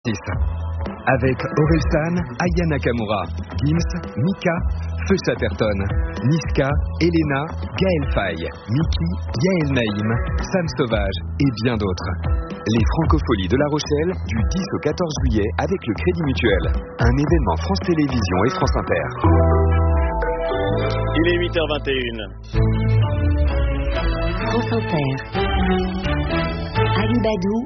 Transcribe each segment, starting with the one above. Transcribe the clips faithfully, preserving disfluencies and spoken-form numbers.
six. Avec Orelsan, Aya Nakamura, Gims, Mika, Feu Chatterton, Niska, Elena, Gaël Faye, Miki, Yael Naïm, Sam Sauvage et bien d'autres. Les Francopholies de La Rochelle, du dix au quatorze juillet avec le Crédit Mutuel. Un événement France Télévisions et France Inter. Il est huit heures vingt et une. France Inter. Ali Badou,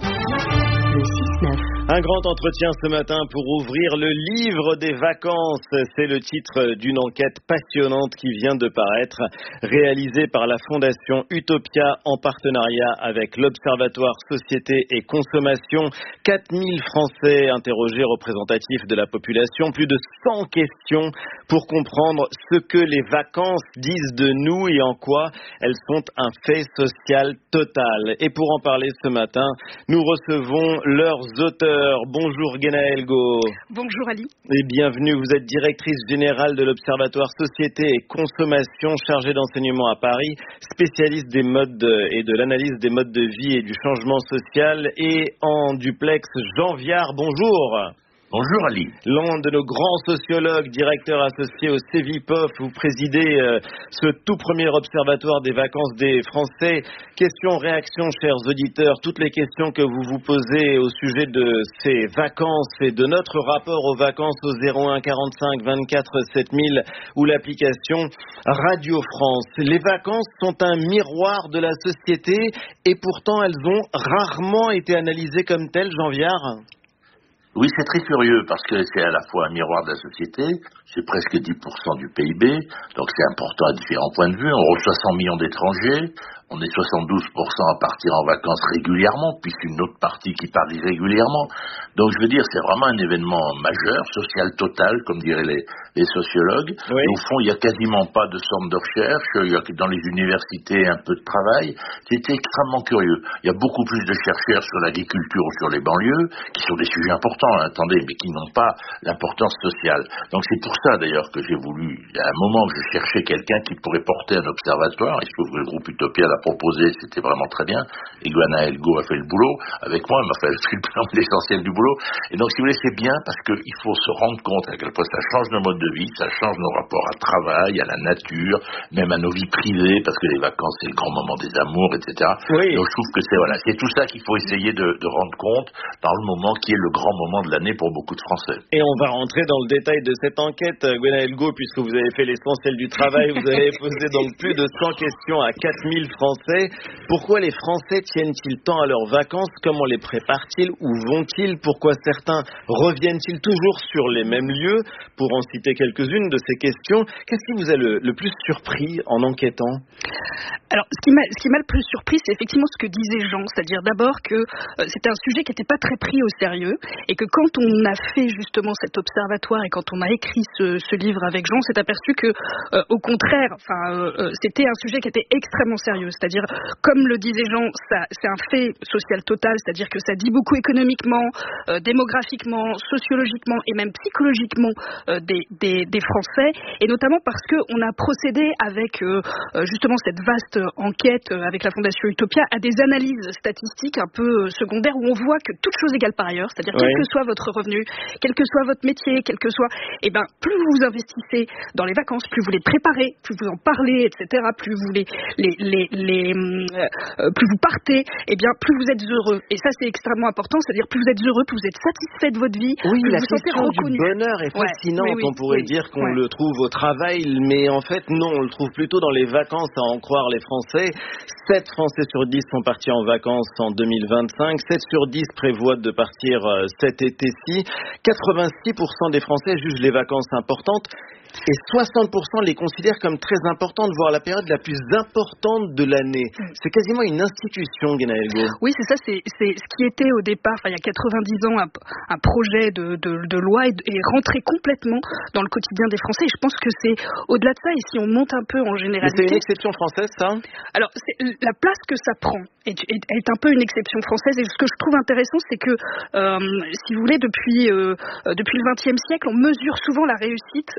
le six neuf. Un grand entretien ce matin pour ouvrir le livre des vacances. C'est le titre d'une enquête passionnante qui vient de paraître, réalisée par la Fondation Utopia en partenariat avec l'Observatoire Société et Consommation. quatre mille Français interrogés, représentatifs de la population. Plus de cent questions pour comprendre ce que les vacances disent de nous et en quoi elles sont un fait social total. Et pour en parler ce matin, nous recevons leurs auteurs. Bonjour Guénaëlle Go. Bonjour Ali. Et bienvenue, vous êtes directrice générale de l'Observatoire Société et Consommation, chargée d'enseignement à Paris, spécialiste des modes et de l'analyse des modes de vie et du changement social. Et en duplex, Jean Viard, bonjour. Bonjour Ali. L'un de nos grands sociologues, directeur associé au Cevipof, vous présidez euh, ce tout premier observatoire des vacances des Français. Questions, réactions, chers auditeurs, toutes les questions que vous vous posez au sujet de ces vacances et de notre rapport aux vacances au zéro un quarante-cinq vingt-quatre sept mille ou l'application Radio France. Les vacances sont un miroir de la société et pourtant elles ont rarement été analysées comme telles, Jean Viard. Oui, c'est très curieux parce que c'est à la fois un miroir de la société, c'est presque dix pour cent du P I B, donc c'est important à différents points de vue. On reçoit cent millions d'étrangers, on est soixante-douze pour cent à partir en vacances régulièrement, puis une autre partie qui part irrégulièrement. Donc je veux dire, c'est vraiment un événement majeur, social total, comme diraient les, les sociologues. Oui. Au fond, il n'y a quasiment pas de centre de recherche, il y a dans les universités un peu de travail. C'était extrêmement curieux. Il y a beaucoup plus de chercheurs sur l'agriculture ou sur les banlieues, qui sont des sujets importants, hein, attendez, mais qui n'ont pas l'importance sociale. Donc c'est pour ça d'ailleurs que j'ai voulu, à un moment que je cherchais quelqu'un qui pourrait porter un observatoire, et je trouve que le groupe Utopia l'a proposé, c'était vraiment très bien, et Guénaëlle Go a fait le boulot avec moi, elle m'a fait l'essentiel du boulot, et donc si vous voulez c'est bien parce qu'il faut se rendre compte à quel point ça change nos modes de vie, ça change nos rapports à travail, à la nature, même à nos vies privées, parce que les vacances c'est le grand moment des amours, et cetera. Oui. Donc je trouve que c'est voilà, c'est tout ça qu'il faut essayer de, de rendre compte dans le moment qui est le grand moment de l'année pour beaucoup de Français. Et on va rentrer dans le détail de cette enquête, Guénaëlle Go, puisque vous avez fait l'essentiel du travail, vous avez posé donc plus de cent questions à quatre mille Français. Pourquoi les Français tiennent-ils tant à leurs vacances? Comment les préparent-ils? Où vont-ils? Pourquoi certains reviennent-ils toujours sur les mêmes lieux? Pour en citer quelques-unes de ces questions, qu'est-ce qui vous a le, le plus surpris en enquêtant? Alors, ce qui m'a, ce qui m'a le plus surpris, c'est effectivement ce que disait Jean, c'est-à-dire d'abord que euh, c'était un sujet qui n'était pas très pris au sérieux et que quand on a fait justement cet observatoire et quand on a écrit ce, ce livre avec Jean, on s'est aperçu que, euh, au contraire, enfin, euh, c'était un sujet qui était extrêmement sérieux, c'est-à-dire, comme le disait Jean, ça, c'est un fait social total, c'est-à-dire que ça dit beaucoup économiquement, euh, démographiquement, sociologiquement et même psychologiquement euh, des, des, des Français, et notamment parce qu'on a procédé avec euh, justement cette vaste enquête euh, avec la Fondation Utopia à des analyses statistiques un peu euh, secondaires où on voit que toutes choses égales par ailleurs, c'est-à-dire oui. quel que soit votre revenu, quel que soit votre métier, quel que soit, et ben plus vous vous investissez dans les vacances, plus vous les préparez, plus vous en parlez, et cetera, plus vous les, les, les, les euh, plus vous partez, et bien plus vous êtes heureux. Et ça c'est extrêmement important, c'est-à-dire plus vous êtes heureux, plus vous êtes satisfait de votre vie, oui, plus la vous vous sentez question reconnu. du bonheur est fascinante. Ouais, oui, oui, on pourrait oui, dire qu'on ouais. le trouve au travail, mais en fait non, on le trouve plutôt dans les vacances, à en croire les Français. sept Français sur dix sont partis en vacances en deux mille vingt-cinq, sept sur dix prévoient de partir euh, cet été-ci, quatre-vingt-six pour cent des Français jugent les vacances importantes et soixante pour cent les considèrent comme très importantes, voire la période la plus importante de l'année. C'est quasiment une institution, Guénaëlle Go. Oui, c'est ça, c'est, c'est ce qui était au départ, enfin il y a quatre-vingt-dix ans, un, un projet de, de, de loi est, est rentré complètement dans le quotidien des Français. Et je pense que c'est au-delà de ça, et si on monte un peu en généralité... Mais c'est une exception française, ça? Alors, c'est, la place que ça prend est, est, est un peu une exception française, et ce que je trouve intéressant, c'est que, euh, si vous voulez, depuis, euh, depuis le vingtième siècle, on mesure souvent la réussite à, à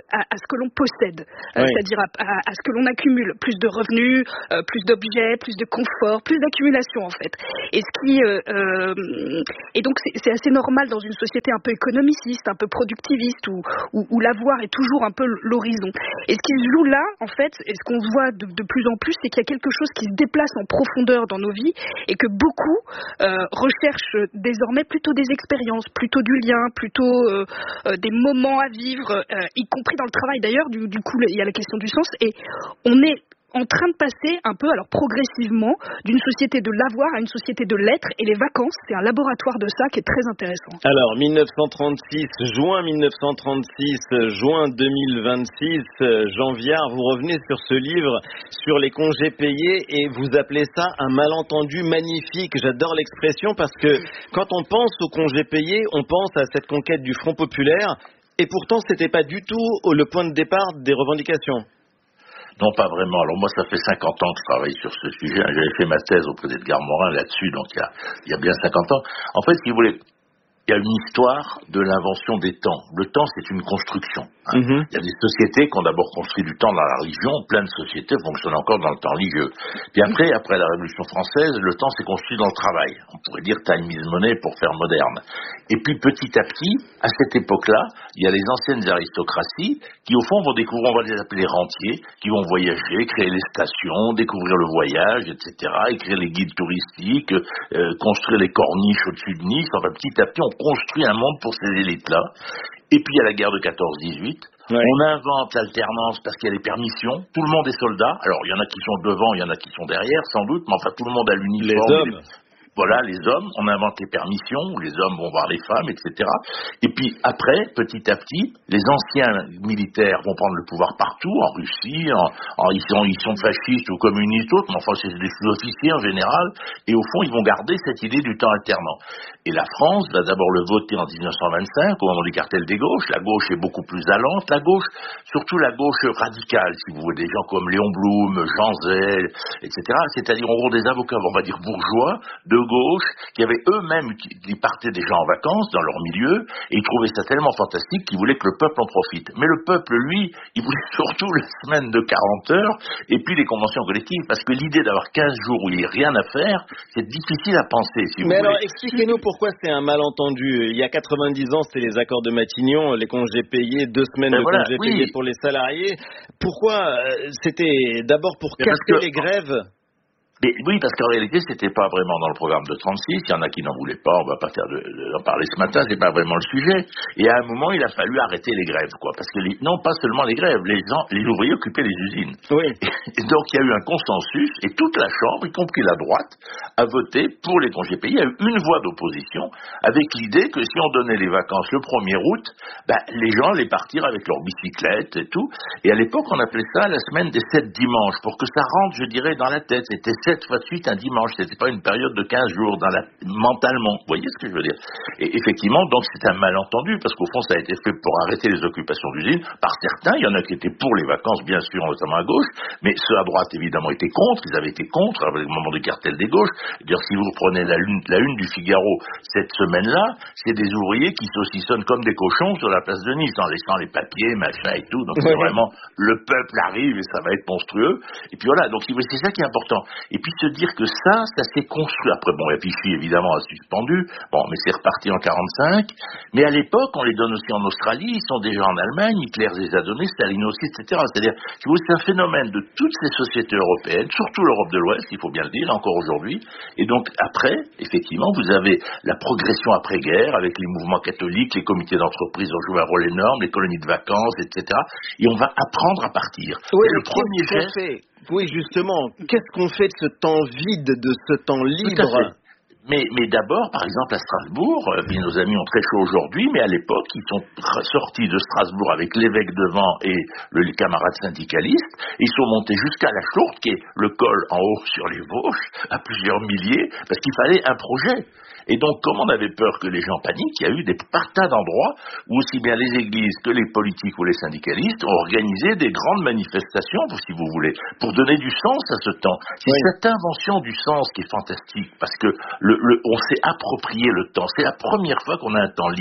ce que l'on possède, euh, oui. c'est-à-dire à, à, à ce que l'on accumule, plus de revenus, euh, plus d'objets, plus de confort, plus d'accumulation en fait. Et ce qui euh, euh, et donc c'est, c'est assez normal dans une société un peu économiciste, un peu productiviste, où, où, où l'avoir est toujours un peu l'horizon. Et ce qui se joue là, en fait, et ce qu'on voit de, de plus en plus, c'est qu'il y a quelque chose qui se déplace en profondeur dans nos vies et que beaucoup euh, recherchent désormais plutôt des expériences, plutôt du lien, plutôt euh, euh, des moments à vivre, euh, y compris dans le travail d'ailleurs. Du, du coup, il y a la question du sens et on est en train de passer un peu, alors progressivement, d'une société de l'avoir à une société de l'être, et les vacances, c'est un laboratoire de ça qui est très intéressant. Alors, dix-neuf cent trente-six, juin dix-neuf cent trente-six, juin deux mille vingt-six, Jean Viard, vous revenez sur ce livre, sur les congés payés, et vous appelez ça un malentendu magnifique. J'adore l'expression parce que quand on pense aux congés payés, on pense à cette conquête du Front populaire, et pourtant, c'était pas du tout le point de départ des revendications. Non, pas vraiment. Alors moi, ça fait cinquante ans que je travaille sur ce sujet. J'avais fait ma thèse auprès d'Edgar Morin là-dessus, donc il y a, il y a bien cinquante ans. En fait, si vous voulez, il y a une histoire de l'invention des temps. Le temps, c'est une construction. Hein. Mm-hmm. Il y a des sociétés qui ont d'abord construit du temps dans la religion. Plein de sociétés fonctionnent encore dans le temps religieux. Puis après, après la Révolution française, le temps s'est construit dans le travail. On pourrait dire time is money pour faire moderne. Et puis petit à petit, à cette époque-là, il y a les anciennes aristocraties qui, au fond, vont découvrir, on va les appeler les rentiers, qui vont voyager, créer les stations, découvrir le voyage, et cetera, écrire les guides touristiques, euh, construire les corniches au-dessus de Nice. Enfin, petit à petit, on construit un monde pour ces élites-là. Et puis, il y a la guerre de quatorze dix-huit. Ouais. On invente l'alternance parce qu'il y a les permissions. Tout le monde est soldat. Alors, il y en a qui sont devant, il y en a qui sont derrière, sans doute, mais enfin, tout le monde a l'uniforme. Les hommes. Voilà, les hommes, on invente les permissions, où les hommes vont voir les femmes, et cetera. Et puis après, petit à petit, les anciens militaires vont prendre le pouvoir partout, en Russie, en, en, ils, sont, ils sont fascistes ou communistes, autres, mais enfin c'est des sous-officiers en général, et au fond ils vont garder cette idée du temps alternant. Et la France va d'abord le voter en dix-neuf cent vingt-cinq, au moment du cartel des gauches. La gauche est beaucoup plus allante, la gauche, surtout la gauche radicale, si vous voulez, des gens comme Léon Blum, Jean Zay, et cetera. C'est-à-dire, on gros des avocats, on va dire bourgeois, de gauche, qui avaient eux-mêmes, qui, qui partaient déjà en vacances dans leur milieu, et ils trouvaient ça tellement fantastique qu'ils voulaient que le peuple en profite. Mais le peuple, lui, il voulait surtout la semaine de quarante heures, et puis les conventions collectives, parce que l'idée d'avoir quinze jours où il n'y a rien à faire, c'est difficile à penser, si vous Mais voulez. alors, expliquez-nous pourquoi c'est un malentendu. Il y a quatre-vingt-dix ans, c'était les accords de Matignon, les congés payés, deux semaines ben de voilà, congés oui. payés pour les salariés. Pourquoi? C'était d'abord pour Mais casser que... les grèves. Mais oui, parce qu'en réalité, c'était pas vraiment dans le programme de trente-six. Il y en a qui n'en voulaient pas. On va pas faire de, de, d'en parler ce matin. C'est pas vraiment le sujet. Et à un moment, il a fallu arrêter les grèves, quoi. Parce que les, non, pas seulement les grèves. Les gens, les ouvriers occupaient les usines. Oui. Et donc, il y a eu un consensus. Et toute la Chambre, y compris la droite, a voté pour les congés payés. Il y a eu une voix d'opposition avec l'idée que si on donnait les vacances le premier août, ben, les gens allaient partir avec leurs bicyclettes et tout. Et à l'époque, on appelait ça la semaine des sept dimanches pour que ça rentre, je dirais, dans la tête. C'était sept fois de suite un dimanche, c'était pas une période de quinze jours dans la... mentalement, vous voyez ce que je veux dire. Et effectivement, donc c'est un malentendu, parce qu'au fond ça a été fait pour arrêter les occupations d'usines, par certains, il y en a qui étaient pour les vacances, bien sûr, notamment à gauche, mais ceux à droite évidemment étaient contre, ils avaient été contre, avec le moment du cartel des gauches. D'ailleurs, si vous reprenez la, lune, la une du Figaro cette semaine-là, c'est des ouvriers qui saucissonnent comme des cochons sur la place de Nice, en laissant les papiers, machin et tout, donc c'est vraiment, le peuple arrive et ça va être monstrueux, et puis voilà, donc c'est ça qui est important. Et puis se dire que ça, ça s'est construit. Après, bon, la Vichy, évidemment, a suspendu. Bon, mais c'est reparti en quarante-cinq. Mais à l'époque, on les donne aussi en Australie. Ils sont déjà en Allemagne. Hitler les a donnés, Staline aussi, et cetera. C'est-à-dire, c'est un phénomène de toutes ces sociétés européennes, surtout l'Europe de l'Ouest, il faut bien le dire, encore aujourd'hui. Et donc, après, effectivement, vous avez la progression après-guerre avec les mouvements catholiques, les comités d'entreprise ont joué un rôle énorme, les colonies de vacances, et cetera. Et on va apprendre à partir. Oui, le premier geste... Fait Oui, justement. Qu'est-ce qu'on fait de ce temps vide, de ce temps libre? Mais, mais d'abord, par exemple, à Strasbourg, euh, nos amis ont très chaud aujourd'hui, mais à l'époque, ils sont sortis de Strasbourg avec l'évêque devant et le, les camarades syndicalistes. Ils sont montés jusqu'à la Chourte, qui est le col en haut sur les Vosges, à plusieurs milliers, parce qu'il fallait un projet. Et donc, comme on avait peur que les gens paniquent, il y a eu des tas d'endroits où aussi bien les églises que les politiques ou les syndicalistes ont organisé des grandes manifestations, si vous voulez, pour donner du sens à ce temps. C'est oui. cette invention du sens qui est fantastique, parce que le, le, on s'est approprié le temps. C'est la première fois qu'on a un temps libre.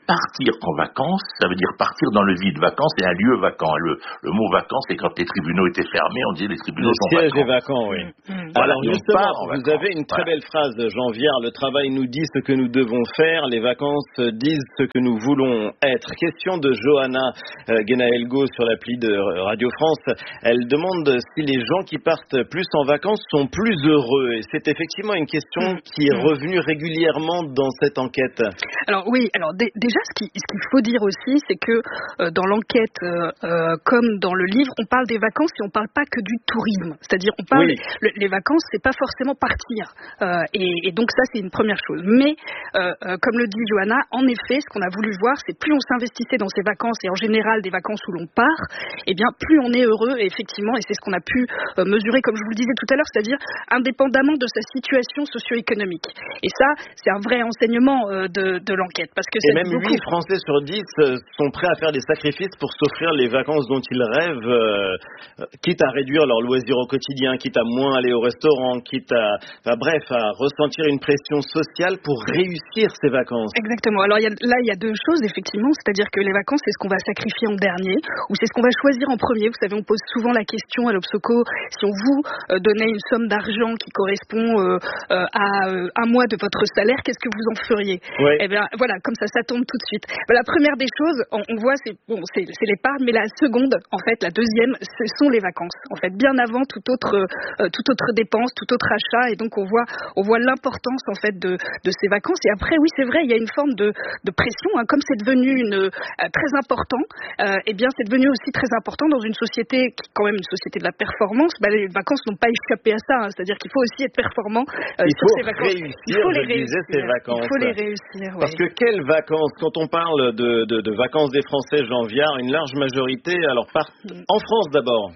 partir en vacances, ça veut dire partir dans le vide. Vacances, c'est un lieu vacant. Le, le mot vacances, c'est quand les tribunaux étaient fermés, on disait les tribunaux le sont siège vacants. est vacant, oui. Mmh. Voilà, alors justement, vous vacances. avez une très belle phrase, Jean Viard. Le travail nous dit ce que nous devons faire, les vacances disent ce que nous voulons être. Question de Johanna euh, Guénaël-Go sur l'appli de Radio France. Elle demande si les gens qui partent plus en vacances sont plus heureux. Et c'est effectivement une question mmh. qui est revenue régulièrement dans cette enquête. Alors oui, alors d- déjà ce, qui, ce qu'il faut dire aussi, c'est que euh, dans l'enquête, euh, euh, comme dans le livre, on parle des vacances et on parle pas que du tourisme. C'est-à-dire, on parle oui. le, les vacances, c'est pas forcément partir. Euh, et, et donc ça, c'est une première chose. Mais euh, euh, comme le dit Johanna, en effet, ce qu'on a voulu voir, c'est plus on s'investissait dans ces vacances et en général des vacances où l'on part, eh bien plus on est heureux. Et effectivement, et c'est ce qu'on a pu euh, mesurer, comme je vous le disais tout à l'heure, c'est-à-dire indépendamment de sa situation socio-économique. Et ça, c'est un vrai enseignement euh, de, de l'enquête, parce que et même beaucoup... huit Français sur dix euh, sont prêts à faire des sacrifices pour s'offrir les vacances dont ils rêvent, euh, quitte à réduire leurs loisirs au quotidien, quitte à moins aller au restaurant, quitte à, enfin, bref, à ressentir une pression sociale pour réussir ces vacances. Exactement. Alors y a, là, il y a deux choses, effectivement, c'est-à-dire que les vacances, c'est ce qu'on va sacrifier en dernier, ou c'est ce qu'on va choisir en premier. Vous savez, on pose souvent la question à l'Obsoco, si on vous euh, donnait une somme d'argent qui correspond euh, euh, à euh, un mois de votre salaire, qu'est-ce que vous en feriez? Oui. Eh bien, voilà, comme ça, ça tombe tout de suite. Ben, la première des choses, on, on voit, c'est bon, c'est, c'est l'épargne, mais la seconde, en fait, la deuxième, ce sont les vacances. En fait, bien avant toute autre, euh, toute autre dépense, tout autre achat, et donc on voit, on voit l'importance en fait de, de ces vacances. Et après, oui, c'est vrai, il y a une forme de, de pression, hein, comme c'est devenu une, euh, très important. Euh, eh bien, c'est devenu aussi très important dans une société qui est quand même une société de la performance. Ben, les vacances n'ont pas échappé à ça, hein, c'est-à-dire qu'il faut aussi être performant euh, sur ces vacances. Réussir, il faut je les réussir. Ces vacances. Il faut les réussir. Parce ouais. que quelles vacances? Quand on parle de, de, de vacances des Français, Jean Viard, une large majorité, alors part en France d'abord.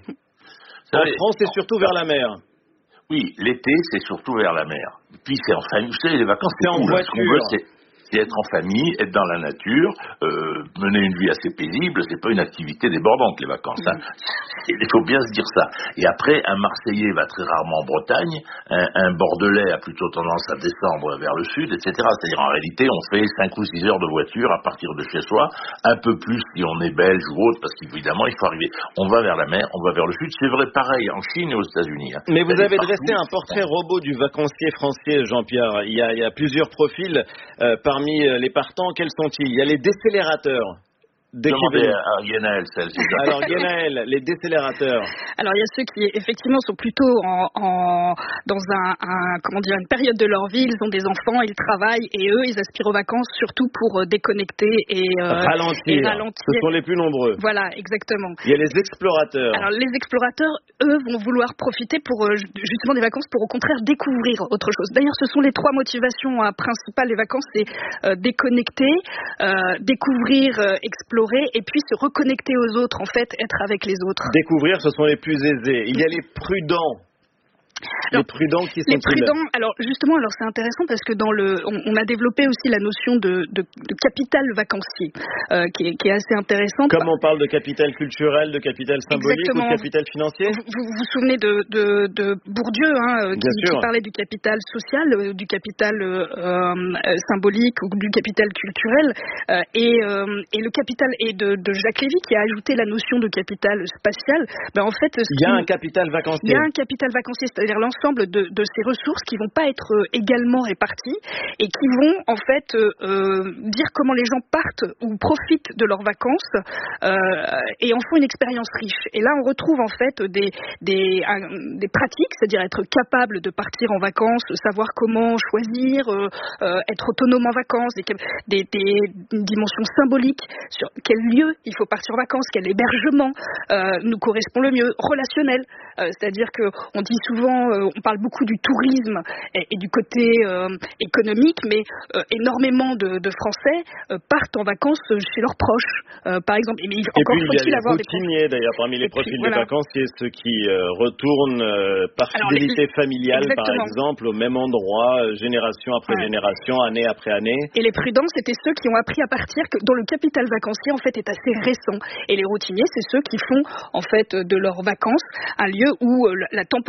En oui. France et surtout vers la mer. Oui, l'été c'est surtout vers la mer. Puis c'est en famille. Vous savez, les vacances c'est, c'est en cool. voiture. Ce qu'on veut, c'est c'est être en famille, être dans la nature, euh, mener une vie assez paisible. C'est pas une activité débordante les vacances. Hein. Il faut bien se dire ça. Et après, un Marseillais va très rarement en Bretagne, un, un Bordelais a plutôt tendance à descendre vers le sud, et cetera. C'est-à-dire en réalité, on fait cinq ou six heures de voiture à partir de chez soi, un peu plus si on est belge ou autre, parce qu'évidemment, il faut arriver. On va vers la mer, on va vers le sud. C'est vrai pareil en Chine et aux États-Unis. Hein. Mais vous D'aller avez partout, dressé un portrait robot du vacancier français, Jean-Pierre. Il y a, il y a plusieurs profils euh, parmi les partants. Quels sont-ils? Il y a les décélérateurs. Demandez à Guénaël, celle Alors Guénaël, les décélérateurs. Alors il y a ceux qui effectivement sont plutôt en, en dans un, un comment dire une période de leur vie, ils ont des enfants, ils travaillent et eux ils aspirent aux vacances surtout pour euh, déconnecter et, euh, ralentir. et ralentir. Ce sont les plus nombreux. Voilà, exactement. Il y a les explorateurs. Alors les explorateurs, eux, vont vouloir profiter pour euh, justement des vacances pour au contraire découvrir autre chose. D'ailleurs, ce sont les trois motivations euh, principales des vacances, c'est euh, déconnecter, euh, découvrir, euh, explorer et puis se reconnecter aux autres, en fait, être avec les autres. Découvrir, ce sont les plus aisés. Il y a les prudents. Alors, les prudents qui sont les prudents, alors justement, alors c'est intéressant parce que dans le, on, on a développé aussi la notion de, de, de capital vacancier, euh, qui, est, qui est assez intéressante. Comme on parle de capital culturel, de capital symbolique Exactement. ou de capital financier. Vous vous, vous souvenez de, de, de Bourdieu, hein, qui, qui parlait du capital social, euh, du capital euh, euh, symbolique ou du capital culturel, euh, et, euh, et le capital et de, de Jacques Lévy qui a ajouté la notion de capital spatial. Ben en fait, il y a un capital vacancier. Il y a un capital vacancier, c'est-à-dire l'ensemble de, de ces ressources qui vont pas être également réparties et qui vont en fait euh, dire comment les gens partent ou profitent de leurs vacances euh, et en font une expérience riche. Et là, on retrouve en fait des, des, des pratiques, c'est-à-dire être capable de partir en vacances, savoir comment choisir, euh, euh, être autonome en vacances, des, des, des dimensions symboliques sur quel lieu il faut partir en vacances, quel hébergement euh, nous correspond le mieux, relationnel, euh, c'est-à-dire qu'on dit souvent, euh, on parle beaucoup du tourisme et, et du côté euh, économique, mais euh, énormément de, de Français euh, partent en vacances chez leurs proches, euh, par exemple. Et, et encore faut-il il y a avoir les routiniers, des d'ailleurs, parmi les et profils puis, voilà. des vacances, c'est ceux qui euh, retournent euh, par Alors, fidélité les... familiale, Exactement. Par exemple, au même endroit, euh, génération après ouais. génération, année après année. Et les prudents, c'était ceux qui ont appris à partir, que, dont le capital vacancier, en fait, est assez récent. Et les routiniers, c'est ceux qui font, en fait, de leurs vacances un lieu où euh, la temporalité est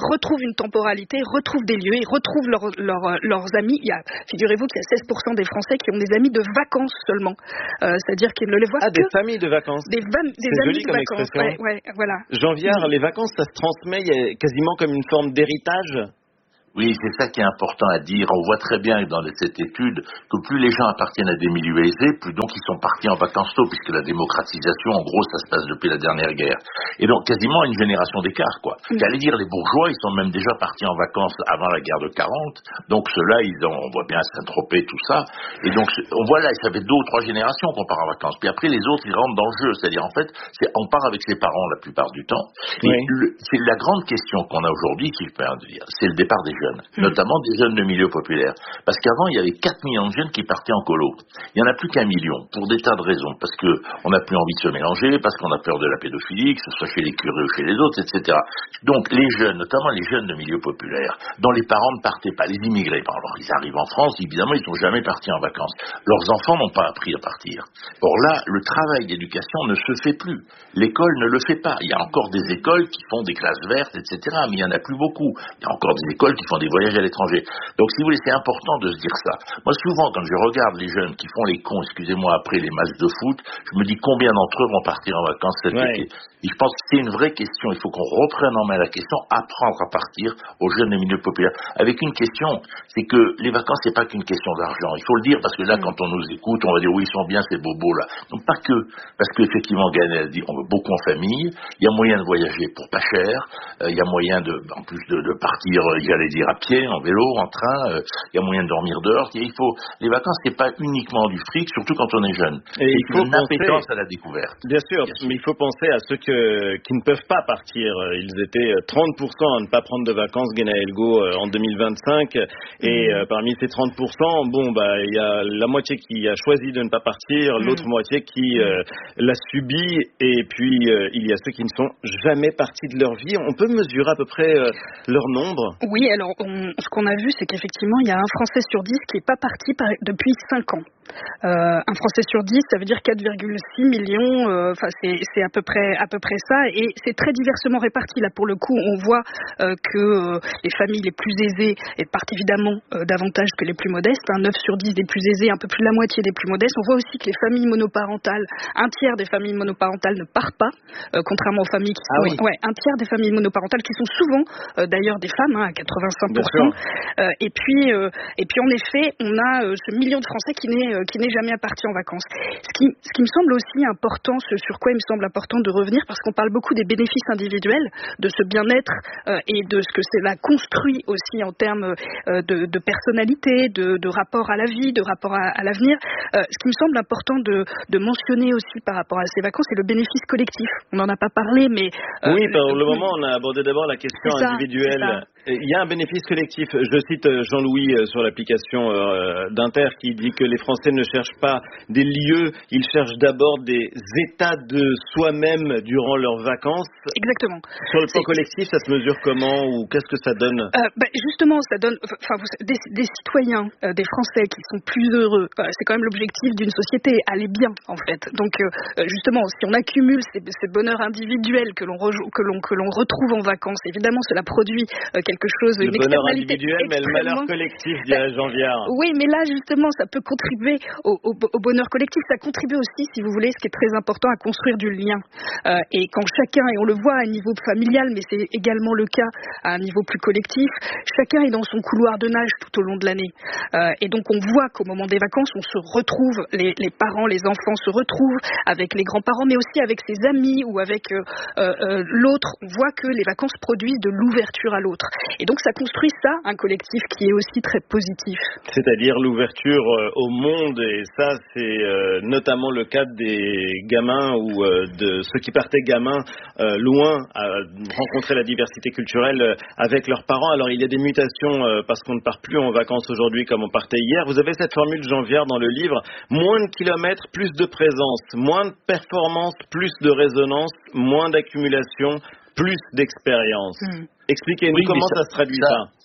retrouvent une temporalité, retrouvent des lieux, ils retrouvent leur, leur, leurs amis. Il y a, figurez-vous qu'il y a seize pour cent des Français qui ont des amis de vacances seulement. Euh, c'est-à-dire qu'ils ne les voient ah, que... des familles de vacances. Des, va- des C'est amis joli de comme vacances. expression. Ouais, ouais, voilà. Jean Viard, les vacances, ça se transmet, il y a quasiment comme une forme d'héritage. Oui, c'est ça qui est important à dire. On voit très bien dans cette étude que plus les gens appartiennent à des milieux aisés, plus donc ils sont partis en vacances tôt, puisque la démocratisation, en gros, ça se passe depuis la dernière guerre. Et donc quasiment une génération d'écart, quoi. Mmh. J'allais dire, les bourgeois, ils sont même déjà partis en vacances avant la guerre de quarante. Donc ceux-là, ils ont, on voit bien Saint-Tropez, tout ça. Et donc on voit là, ça fait deux ou trois générations qu'on part en vacances. Puis après, les autres, ils rentrent dans le jeu. C'est-à-dire, en fait, c'est, on part avec ses parents la plupart du temps. Et oui. le, c'est la grande question qu'on a aujourd'hui, si je peux en dire, c'est le départ des jeunes, mmh. notamment des jeunes de milieu populaire. Parce qu'avant, il y avait quatre millions de jeunes qui partaient en colo. Il n'y en a plus qu'un million, pour des tas de raisons. Parce qu'on n'a plus envie de se mélanger, parce qu'on a peur de la pédophilie, que ce soit chez les curés ou chez les autres, et cetera. Donc, les jeunes, notamment les jeunes de milieu populaire, dont les parents ne partaient pas, les immigrés, par exemple, ils arrivent en France, évidemment, ils ne sont jamais partis en vacances. Leurs enfants n'ont pas appris à partir. Or là, le travail d'éducation ne se fait plus. L'école ne le fait pas. Il y a encore des écoles qui font des classes vertes, et cetera, mais il n'y en a plus beaucoup. Il y a encore des écoles qui font des voyages à l'étranger. Donc, si vous voulez, c'est important de se dire ça. Moi, souvent, quand je regarde les jeunes qui font les cons, excusez-moi, après les matchs de foot, je me dis combien d'entre eux vont partir en vacances cet ouais. été. Et je pense que c'est une vraie question. Il faut qu'on reprenne en main la question, apprendre à partir aux jeunes des milieux populaires. Avec une question, c'est que les vacances, c'est pas qu'une question d'argent. Il faut le dire, parce que là, mmh. quand on nous écoute, on va dire oui, ils sont bien ces bobos là. Donc, pas que. Parce qu'effectivement, Gaël a dit, on veut beaucoup en famille. Il y a moyen de voyager pour pas cher. Euh, il y a moyen de, en plus de, de partir, euh, j'allais dire à pied, en vélo, en train, il euh, y a moyen de dormir dehors. Il faut, les vacances, c'est pas uniquement du fric, surtout quand on est jeune. Et il faut une penser, appétence à la découverte. Bien sûr, bien sûr, mais il faut penser à ceux que, qui ne peuvent pas partir. Ils étaient trente pour cent à ne pas prendre de vacances, Guénaël-Go, en deux mille vingt-cinq. Et mmh. euh, parmi ces trente pour cent, bon, bah, il y a la moitié qui a choisi de ne pas partir, mmh. l'autre moitié qui euh, l'a subi. Et puis, euh, il y a ceux qui ne sont jamais partis de leur vie. On peut mesurer à peu près euh, leur nombre? Oui, alors, on, ce qu'on a vu, c'est qu'effectivement, il y a un Français sur dix qui n'est pas parti par, depuis cinq ans. Euh, un Français sur dix, ça veut dire quatre virgule six millions, enfin euh, c'est, c'est à peu près à peu près ça, et c'est très diversement réparti. Là, pour le coup, on voit euh, que euh, les familles les plus aisées partent évidemment euh, davantage que les plus modestes, hein, neuf sur dix des plus aisés, un peu plus de la moitié des plus modestes. On voit aussi que les familles monoparentales, un tiers des familles monoparentales ne partent pas, euh, contrairement aux familles qui sont, ah oui. ouais, un tiers des familles monoparentales qui sont souvent euh, d'ailleurs des femmes, hein, à quatre-vingt-cinq pour cent. Euh, et puis, euh, et puis en effet, on a euh, ce million de Français qui n'est qui n'est jamais parti en vacances. Ce qui, ce qui me semble aussi important, ce sur quoi il me semble important de revenir, parce qu'on parle beaucoup des bénéfices individuels, de ce bien-être euh, et de ce que cela construit aussi en termes euh, de, de personnalité, de, de rapport à la vie, de rapport à, à l'avenir. Euh, ce qui me semble important de, de mentionner aussi par rapport à ces vacances, c'est le bénéfice collectif. On n'en a pas parlé, mais... Euh, oui, pour le, le moment, on a abordé d'abord la question ça, individuelle. Il y a un bénéfice collectif. Je cite Jean-Louis sur l'application euh, d'Inter qui dit que les Français ne cherchent pas des lieux, ils cherchent d'abord des états de soi-même durant leurs vacances. Exactement. Sur le plan c'est... collectif, ça se mesure comment ou qu'est-ce que ça donne? euh, bah, Justement, ça donne enfin, des, des citoyens, euh, des Français qui sont plus heureux. Euh, c'est quand même l'objectif d'une société, aller bien en fait. Donc euh, justement, si on accumule ces, ces bonheurs individuels que l'on, rejoue, que, l'on, que l'on retrouve en vacances, évidemment cela produit euh, quelque chose, le une bonheur externalité individuel, mais le malheur collectif, dirait Jean Viard. Oui, mais là justement, ça peut contribuer au, au, au bonheur collectif. Ça contribue aussi, si vous voulez, ce qui est très important, à construire du lien. Euh, et quand chacun, et on le voit à un niveau familial, mais c'est également le cas à un niveau plus collectif, chacun est dans son couloir de nage tout au long de l'année. Euh, et donc on voit qu'au moment des vacances, on se retrouve, les, les parents, les enfants se retrouvent avec les grands-parents, mais aussi avec ses amis ou avec euh, euh, l'autre. On voit que les vacances produisent de l'ouverture à l'autre. Et donc ça construit ça, un collectif qui est aussi très positif. C'est-à-dire l'ouverture euh, au monde, et ça c'est euh, notamment le cas des gamins ou euh, de ceux qui partaient gamins euh, loin à rencontrer la diversité culturelle euh, avec leurs parents. Alors il y a des mutations euh, parce qu'on ne part plus en vacances aujourd'hui comme on partait hier. Vous avez cette formule, Jean Viard, dans le livre: moins de kilomètres, plus de présence, moins de performance, plus de résonance, moins d'accumulation, plus d'expérience. Mmh. Expliquez-nous oui, comment ça, ça se traduit ça, ça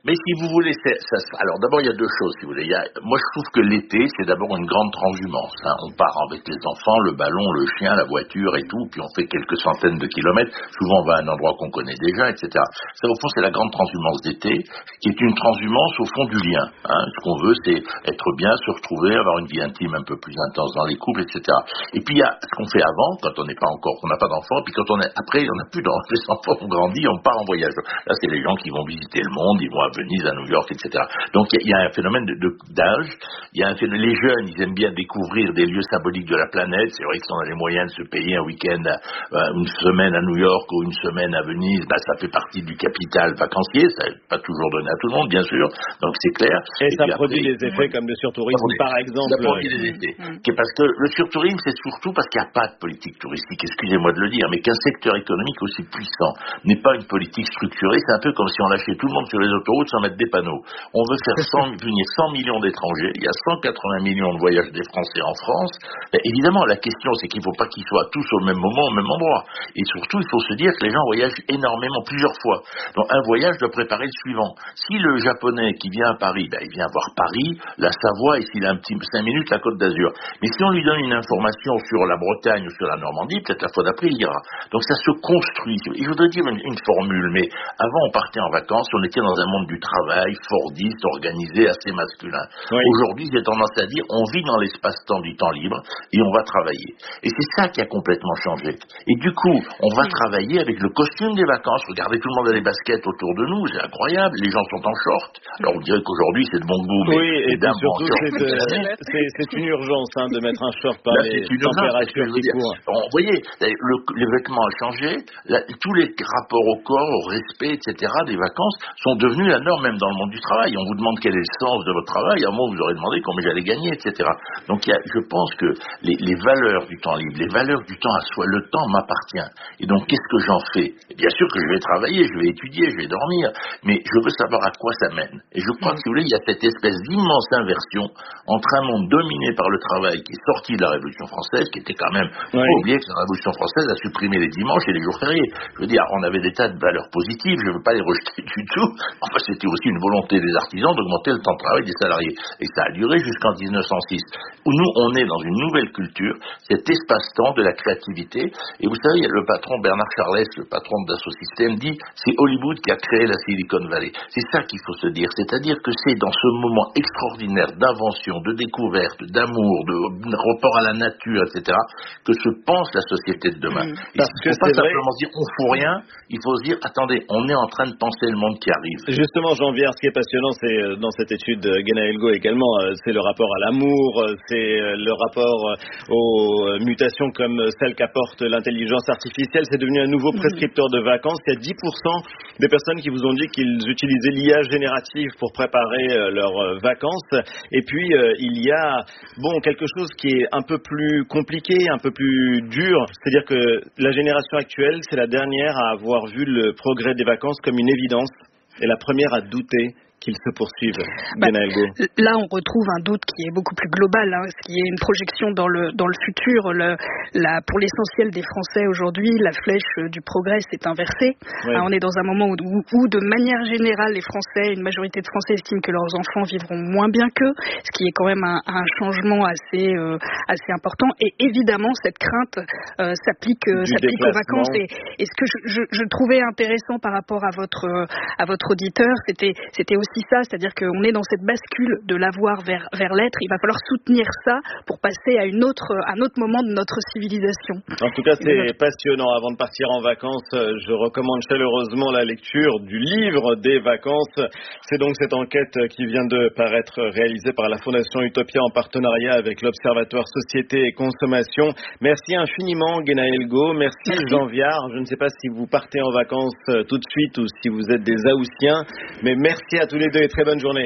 Mais si vous voulez, c'est, ça, alors d'abord il y a deux choses, si vous voulez. Il y a, moi je trouve que l'été c'est d'abord une grande transhumance. Hein. On part avec les enfants, le ballon, le chien, la voiture et tout, puis on fait quelques centaines de kilomètres. Souvent on va à un endroit qu'on connaît déjà, et cetera. Ça au fond c'est la grande transhumance d'été, qui est une transhumance au fond du lien. Hein. Ce qu'on veut c'est être bien, se retrouver, avoir une vie intime un peu plus intense dans les couples, et cetera. Et puis il y a ce qu'on fait avant, quand on n'est pas encore, on n'a pas d'enfants, puis quand on est après, on n'a plus d'enfants, les enfants ont grandi, on part en voyage. Là c'est les gens qui vont visiter le monde, ils vont à Venise, à New York, et cetera. Donc il y, y a un phénomène de, de, d'âge, il y a un phénomène, les jeunes, ils aiment bien découvrir des lieux symboliques de la planète. C'est vrai que si on a les moyens de se payer un week-end, euh, une semaine à New York ou une semaine à Venise, bah, ça fait partie du capital vacancier, ça n'est pas toujours donné à tout le monde, bien sûr, donc c'est clair. Et, et ça puis produit après, des effets comme le surtourisme, oui, par exemple. Ça produit des effets. Mmh. Parce que le surtourisme, c'est surtout parce qu'il n'y a pas de politique touristique, excusez-moi de le dire, mais qu'un secteur économique aussi puissant n'est pas une politique structurée, c'est un peu comme si on lâchait tout le monde sur les autoroutes sans mettre des panneaux. On veut faire cent, venir cent millions d'étrangers, il y a cent quatre-vingts millions de voyages des Français en France. Ben, évidemment, la question, c'est qu'il ne faut pas qu'ils soient tous au même moment, au même endroit. Et surtout, il faut se dire que les gens voyagent énormément, plusieurs fois. Donc, un voyage doit préparer le suivant. Si le Japonais qui vient à Paris, ben, il vient voir Paris, la Savoie, et s'il a un petit cinq minutes, la Côte d'Azur. Mais si on lui donne une information sur la Bretagne ou sur la Normandie, peut-être la fois d'après, il ira. Donc, ça se construit. Je voudrais dire une, une formule, mais avant, on partait en vacances, on était dans un monde du travail, fordiste, organisé, assez masculin. Oui. Aujourd'hui, j'ai tendance à dire, on vit dans l'espace-temps du temps libre et on va travailler. Et c'est ça qui a complètement changé. Et du coup, on va travailler avec le costume des vacances. Regardez, tout le monde a des baskets autour de nous, c'est incroyable. Les gens sont en short. Alors on dirait qu'aujourd'hui c'est de bon goût, mais oui, et dames surtout c'est, de, c'est, c'est une urgence hein, de mettre un short par là, les températures qui courent. Vous voyez, le, les vêtements ont changé, la, tous les rapports au corps, au respect, et cetera des vacances sont devenus la norme même dans le monde du travail. On vous demande quel est le sens de votre travail, à un moment vous aurez demandé combien j'allais gagner, et cetera. Donc il y a, je pense que les, les valeurs du temps libre, les valeurs du temps à soi, le temps m'appartient. Et donc qu'est-ce que j'en fais? Et bien sûr que je vais travailler, je vais étudier, je vais dormir, mais je veux savoir à quoi ça mène. Et je crois que si vous voulez, il y a cette espèce d'immense inversion entre un monde dominé par le travail qui est sorti de la Révolution française, qui était quand même, il oui. faut oublier que la Révolution française a supprimé les dimanches et les jours fériés. Je veux dire, on avait des tas de valeurs positives, je ne veux pas les rejeter du tout. Enfin, c'était aussi une volonté des artisans d'augmenter le temps de travail des salariés. Et ça a duré jusqu'en dix-neuf cent six. Où nous, on est dans une nouvelle culture, cet espace-temps de la créativité. Et vous savez, le patron Bernard Charlès, le patron de Dassault Systèmes, dit c'est Hollywood qui a créé la Silicon Valley. C'est ça qu'il faut se dire. C'est-à-dire que c'est dans ce moment extraordinaire d'invention, de découverte, d'amour, de rapport à la nature, et cetera, que se pense la société de demain. Mmh. Et il ne faut pas simplement dire on fout rien, il faut se dire attendez, on est en train de penser le monde qui arrive. Justement, Jean-Pierre, ce qui est passionnant, c'est dans cette étude de Guénaël-Go également, c'est le rapport à l'amour, c'est le rapport aux mutations comme celle qu'apporte l'intelligence artificielle. C'est devenu un nouveau prescripteur de vacances. Il y a dix pour cent des personnes qui vous ont dit qu'ils utilisaient l'I A générative pour préparer leurs vacances. Et puis, il y a bon quelque chose qui est un peu plus compliqué, un peu plus dur. C'est-à-dire que la génération actuelle, c'est la dernière à avoir vu le progrès des vacances comme une évidence et la première à douter qu'ils se poursuivent. Bah, là, on retrouve un doute qui est beaucoup plus global, hein, ce qui est une projection dans le dans le futur. Le, la, pour l'essentiel des Français aujourd'hui, la flèche du progrès s'est inversée. Ouais. Hein, on est dans un moment où, où, où, de manière générale, les Français, une majorité de Français estiment que leurs enfants vivront moins bien qu'eux, ce qui est quand même un, un changement assez euh, assez important. Et évidemment, cette crainte euh, s'applique, euh, s'applique aux vacances. Et, et ce que je, je, je trouvais intéressant par rapport à votre euh, à votre auditeur, c'était c'était aussi ça, c'est-à-dire qu'on est dans cette bascule de l'avoir vers, vers l'être. Il va falloir soutenir ça pour passer à une autre, un autre moment de notre civilisation. En tout cas, c'est notre... passionnant. Avant de partir en vacances, je recommande chaleureusement la lecture du livre des vacances. C'est donc cette enquête qui vient de paraître réalisée par la Fondation Utopia en partenariat avec l'Observatoire Société et Consommation. Merci infiniment, Guénaël-Go. Merci, Merci. Jean Viard. Je ne sais pas si vous partez en vacances tout de suite ou si vous êtes des Haussiens, mais merci à tous les deux et très bonne journée.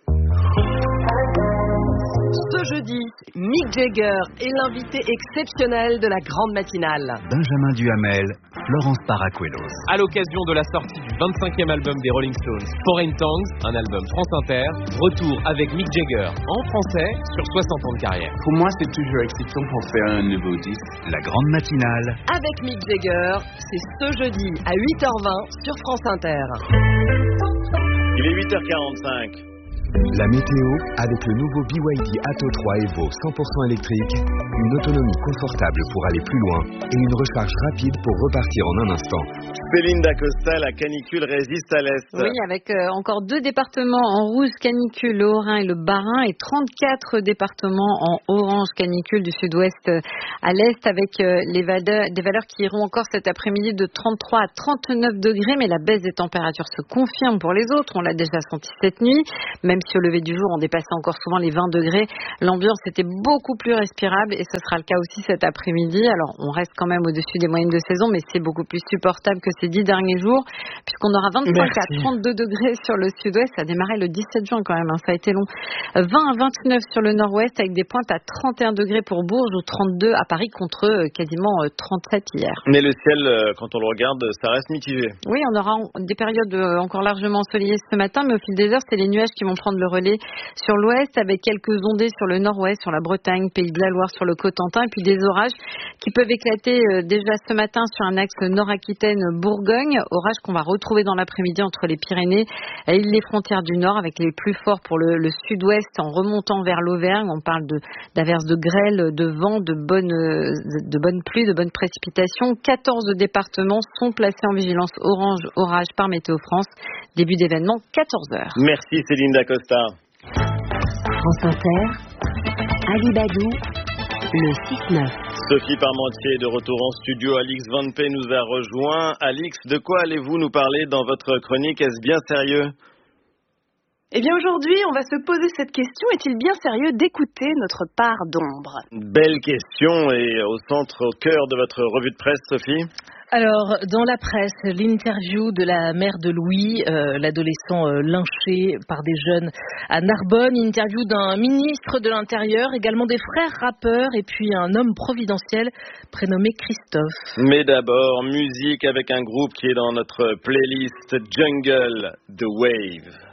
Ce jeudi, Mick Jagger est l'invité exceptionnel de la grande matinale. Benjamin Duhamel, Florence Paracuelos. À l'occasion de la sortie du vingt-cinquième album des Rolling Stones, Foreign Tongues, un album France Inter, retour avec Mick Jagger en français sur soixante ans de carrière. Pour moi, c'est toujours excitant pour faire un nouveau disque. La grande matinale. Avec Mick Jagger, c'est ce jeudi à huit heures vingt sur France Inter. Il est huit heures quarante-cinq. La météo avec le nouveau B Y D Atto trois Evo cent pour cent électrique, une autonomie confortable pour aller plus loin et une recharge rapide pour repartir en un instant. Céline Dacosta, la canicule résiste à l'Est. Oui, avec euh, encore deux départements en rouge canicule, le Haut-Rhin et le Bas-Rhin, et trente-quatre départements en orange canicule du sud-ouest à l'Est, avec euh, les valeurs, des valeurs qui iront encore cet après-midi de trente-trois à trente-neuf degrés, mais la baisse des températures se confirme pour les autres. On l'a déjà senti cette nuit, même si au lever du jour on dépassait encore souvent les vingt degrés. L'ambiance était beaucoup plus respirable et ce sera le cas aussi cet après-midi. Alors on reste quand même au-dessus des moyennes de saison, mais c'est beaucoup plus supportable que ces dix derniers jours, puisqu'on aura vingt-cinq à trente-deux degrés sur le sud-ouest. Ça a démarré le dix-sept juin quand même, hein, ça a été long. vingt à vingt-neuf sur le nord-ouest, avec des pointes à trente et un degrés pour Bourges ou trente-deux à Paris contre quasiment trente-sept hier. Mais le ciel, quand on le regarde, ça reste mitigé. Oui, on aura des périodes encore largement ensoleillées ce matin, mais au fil des heures, c'est les nuages qui vont prendre le relais sur l'ouest, avec quelques ondées sur le nord-ouest, sur la Bretagne, Pays de la Loire, sur le Cotentin, et puis des orages qui peuvent éclater déjà ce matin sur un axe Nord-Aquitaine-Bourgogne, orages qu'on va retrouver dans l'après-midi entre les Pyrénées et les frontières du Nord, avec les plus forts pour le, le sud-ouest en remontant vers l'Auvergne. On parle de, d'averses de grêle, de vent, de bonnes, de bonnes pluies, de bonnes précipitations. quatorze départements sont placés en vigilance orange orage par Météo France. Début d'événement, quatorze heures. Merci Céline Dacosta. France Inter, Ali Badou, le six neuf. Sophie Parmentier de retour en studio. Alix Van Pay nous a rejoint. Alix, de quoi allez-vous nous parler dans votre chronique? Est-ce bien sérieux? Eh bien aujourd'hui, on va se poser cette question. Est-il bien sérieux d'écouter notre part d'ombre? Belle question, et au centre, au cœur de votre revue de presse, Sophie? Alors, dans la presse, l'interview de la mère de Louis, euh, l'adolescent euh, lynché par des jeunes à Narbonne, interview d'un ministre de l'Intérieur, également des frères rappeurs et puis un homme providentiel prénommé Christophe. Mais d'abord, musique avec un groupe qui est dans notre playlist Jungle, The Wave.